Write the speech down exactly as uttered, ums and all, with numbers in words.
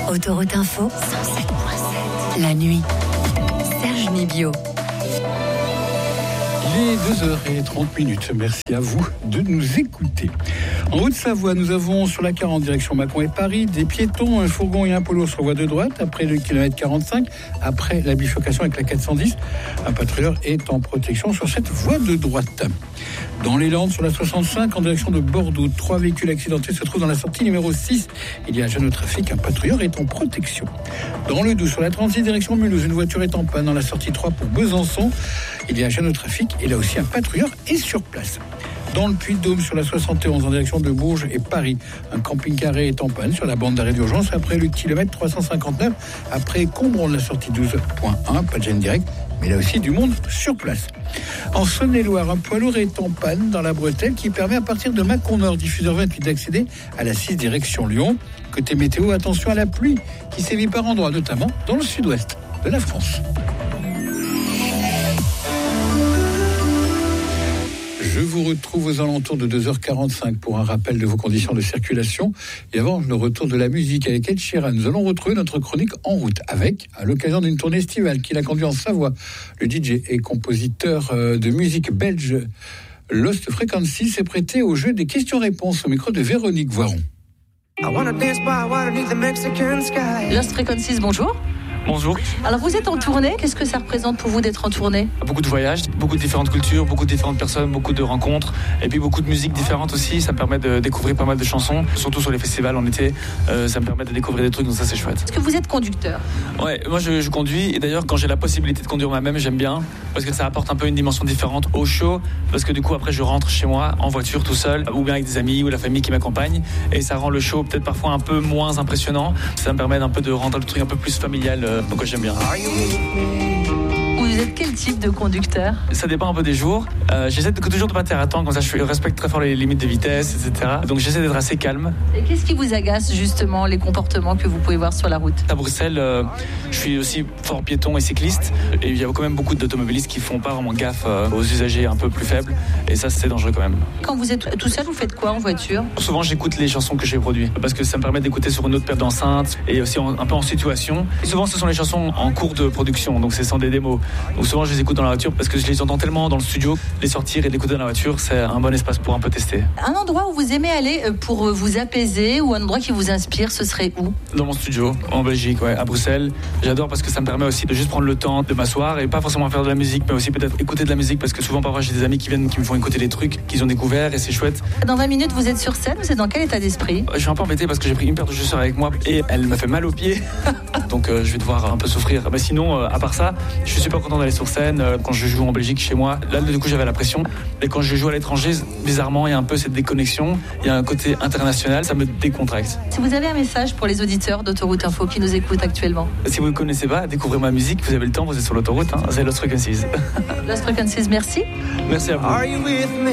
Autoroute Info, cent sept virgule sept. La nuit. Serge Nibio. Il est deux heures trente minutes. Merci à vous de nous écouter. En Haute-Savoie, nous avons sur la quarante direction Mâcon et Paris des piétons, un fourgon et un polo sur voie de droite après le kilomètre quarante-cinq, après la bifurcation avec la quatre cent dix. Un patrouilleur est en protection sur cette voie de droite. Dans les Landes, sur la soixante-cinq, en direction de Bordeaux, trois véhicules accidentés se trouvent dans la sortie numéro six. Il y a un jeune au trafic, un patrouilleur est en protection. Dans le Doubs, sur la trente-six, direction Mulhouse, une voiture est en panne dans la sortie trois pour Besançon. Il y a un jeune au trafic et là aussi un patrouilleur est sur place. Dans le Puy-de-Dôme, sur la soixante et onze, en direction de Bourges et Paris, un camping-car est en panne sur la bande d'arrêt d'urgence après le kilomètre trois cent cinquante-neuf, après Combron de la sortie douze point un, pas de gêne direct, mais là aussi du monde sur place. En Saône-et-Loire, un poids lourd est en panne dans la bretelle qui permet à partir de Mâcon Nord, diffuseur vingt-huit, d'accéder à la six direction Lyon. Côté météo, attention à la pluie qui sévit par endroits, notamment dans le sud-ouest de la France. Je vous retrouve aux alentours de deux heures quarante-cinq pour un rappel de vos conditions de circulation. Et avant le retour de la musique avec Ed Sheeran, nous allons retrouver notre chronique En route avec, à l'occasion d'une tournée estivale qu'il a conduit en Savoie, le D J et compositeur de musique belge Lost Frequencies s'est prêté au jeu des questions-réponses au micro de Véronique Voiron. Lost Frequencies, bonjour. Bonjour. Alors vous êtes en tournée, qu'est-ce que ça représente pour vous d'être en tournée ? Beaucoup de voyages, beaucoup de différentes cultures, beaucoup de différentes personnes, beaucoup de rencontres et puis beaucoup de musiques différentes aussi. Ça me permet de découvrir pas mal de chansons, surtout sur les festivals en été. Euh, ça me permet de découvrir des trucs, donc ça c'est chouette. Est-ce que vous êtes conducteur ? Ouais, moi je, je conduis et d'ailleurs quand j'ai la possibilité de conduire moi-même, j'aime bien parce que ça apporte un peu une dimension différente au show, parce que du coup après je rentre chez moi en voiture tout seul ou bien avec des amis ou la famille qui m'accompagne et ça rend le show peut-être parfois un peu moins impressionnant. Ça me permet un peu de rendre le truc un peu plus familial, euh, donc j'aime bien. Vous êtes quel type de conducteur ? Ça dépend un peu des jours. Euh, j'essaie de, toujours de pas faire attendre, comme ça je respecte très fort les limites de vitesse, et cetera. Donc j'essaie d'être assez calme. Et qu'est-ce qui vous agace justement, les comportements que vous pouvez voir sur la route ? À Bruxelles, euh, je suis aussi fort piéton et cycliste. Et il y a quand même beaucoup d'automobilistes qui font pas vraiment gaffe euh, aux usagers un peu plus faibles. Et ça, c'est dangereux quand même. Quand vous êtes tout seul, vous faites quoi en voiture ? Souvent, j'écoute les chansons que j'ai produites parce que ça me permet d'écouter sur une autre paire d'enceintes et aussi en, un peu en situation. Et souvent, ce sont les chansons en cours de production, donc c'est sans des démos. Donc souvent, je les écoute dans la voiture parce que je les entends tellement dans le studio. Les sortir et l'écouter dans la voiture, c'est un bon espace pour un peu tester. Un endroit où vous aimez aller pour vous apaiser ou un endroit qui vous inspire, ce serait où ? Dans mon studio, en Belgique, ouais, à Bruxelles. J'adore parce que ça me permet aussi de juste prendre le temps de m'asseoir et pas forcément faire de la musique, mais aussi peut-être écouter de la musique parce que souvent parfois j'ai des amis qui viennent qui me font écouter des trucs qu'ils ont découverts et c'est chouette. Dans vingt minutes, vous êtes sur scène, vous êtes dans quel état d'esprit ? Je suis un peu embêté parce que j'ai pris une paire de chaussures avec moi et elle me fait mal aux pieds. Donc euh, je vais devoir un peu souffrir. Mais sinon, euh, à part ça, je suis super content d'aller sur scène. Euh, quand je joue en Belgique chez moi, là du coup j'avais la pression. Et quand je joue à l'étranger, bizarrement, il y a un peu cette déconnexion. Il y a un côté international, ça me décontracte. Si vous avez un message pour les auditeurs d'Autoroute Info qui nous écoutent actuellement ? Si vous ne connaissez pas, découvrez ma musique, vous avez le temps, vous êtes sur l'autoroute, hein, c'est Lost Frequencies. Lost Frequencies, merci. Merci à vous.